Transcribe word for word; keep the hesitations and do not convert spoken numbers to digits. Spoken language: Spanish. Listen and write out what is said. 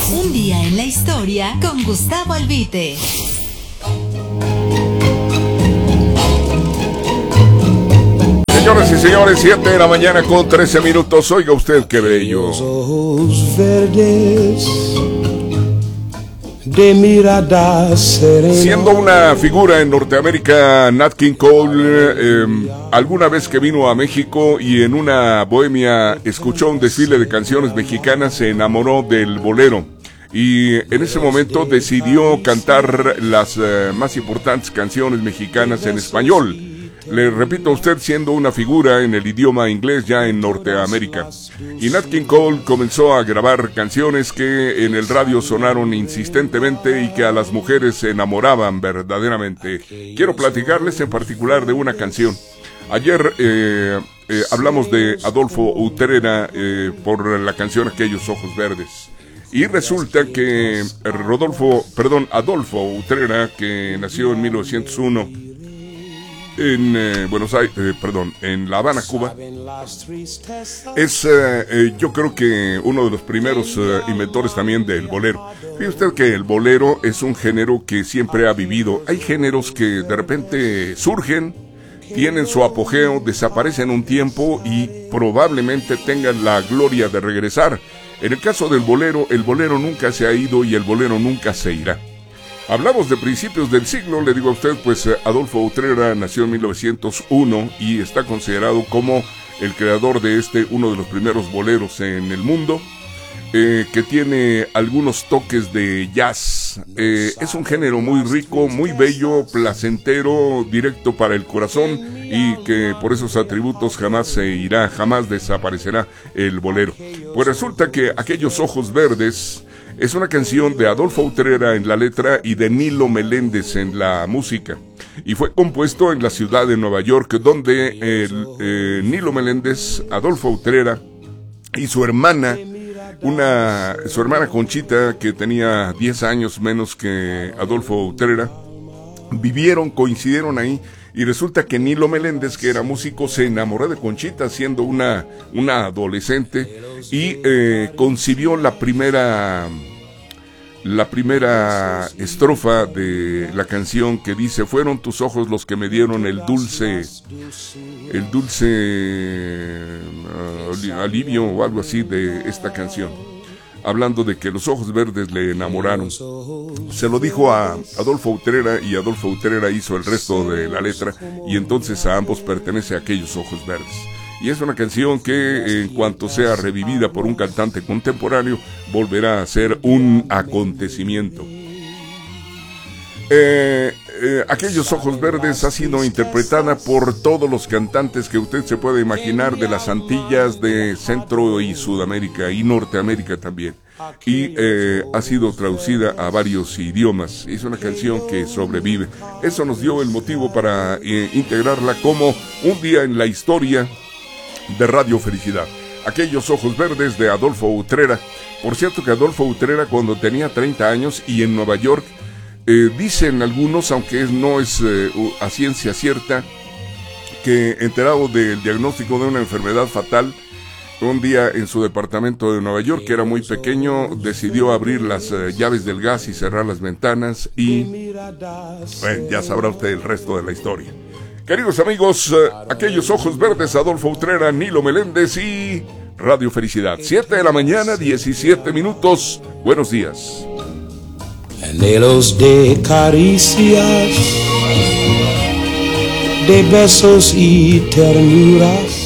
Un día en la historia con Gustavo Albite. Señoras y señores, siete de la mañana con trece minutos. Oiga usted qué bello. Ojos verdes de mirada serena. Siendo una figura en Norteamérica, Nat King Cole, eh, alguna vez que vino a México y en una bohemia escuchó un desfile de canciones mexicanas, se enamoró del bolero. Y en ese momento decidió cantar las eh, más importantes canciones mexicanas en español. Le repito a usted, siendo una figura en el idioma inglés ya en Norteamérica. Y Nat King Cole comenzó a grabar canciones que en el radio sonaron insistentemente y que a las mujeres se enamoraban verdaderamente. Quiero platicarles en particular de una canción. Ayer eh, eh, hablamos de Adolfo Utrera eh, por la canción Aquellos Ojos Verdes. Y resulta que Rodolfo, perdón, Adolfo Utrera, que nació en mil novecientos uno en eh, Buenos Aires, eh, perdón, en La Habana, Cuba, es eh, eh, yo creo que uno de los primeros eh, inventores también del bolero. Fíjese usted que el bolero es un género que siempre ha vivido. Hay géneros que de repente surgen, tienen su apogeo, desaparecen un tiempo y probablemente tengan la gloria de regresar. En el caso del bolero, el bolero nunca se ha ido y el bolero nunca se irá. Hablamos de principios del siglo, le digo a usted, pues Adolfo Utrera nació en mil novecientos uno y está considerado como el creador de este, uno de los primeros boleros en el mundo, eh, que tiene algunos toques de jazz. Eh, es un género muy rico, muy bello, placentero, directo para el corazón y que por esos atributos jamás se irá, jamás desaparecerá el bolero. Pues resulta que Aquellos Ojos Verdes es una canción de Adolfo Utrera en la letra y de Nilo Meléndez en la música. Y fue compuesto en la ciudad de Nueva York, donde el, eh, Nilo Meléndez, Adolfo Utrera y su hermana, una, su hermana Conchita, que tenía diez años menos que Adolfo Utrera, vivieron, coincidieron ahí. Y resulta que Nilo Meléndez, que era músico, se enamoró de Conchita siendo una, una adolescente y eh, concibió la primera, la primera estrofa de la canción que dice: fueron tus ojos los que me dieron el dulce, el dulce uh, alivio o algo así de esta canción. Hablando de que los ojos verdes le enamoraron. Se lo dijo a Adolfo Utrera y Adolfo Utrera hizo el resto de la letra y entonces a ambos pertenece Aquellos Ojos Verdes. Y es una canción que en cuanto sea revivida por un cantante contemporáneo volverá a ser un acontecimiento. Eh, eh, Aquellos Ojos Verdes ha sido interpretada por todos los cantantes que usted se puede imaginar de las Antillas, de Centro y Sudamérica y Norteamérica también. Y eh, ha sido traducida a varios idiomas. Es una canción que sobrevive. Eso nos dio el motivo para eh, integrarla como un día en la historia de Radio Felicidad. Aquellos Ojos Verdes de Adolfo Utrera. Por cierto que Adolfo Utrera, cuando tenía treinta años y en Nueva York, Eh, dicen algunos, aunque no es eh, a ciencia cierta, que enterado del diagnóstico de una enfermedad fatal, un día en su departamento de Nueva York, que era muy pequeño, decidió abrir las eh, llaves del gas y cerrar las ventanas y bueno, ya sabrá usted el resto de la historia. Queridos amigos, eh, Aquellos Ojos Verdes, Adolfo Utrera, Nilo Meléndez y Radio Felicidad. siete de la mañana, diecisiete minutos. Buenos días. Anhelos de caricias, de besos y ternuras.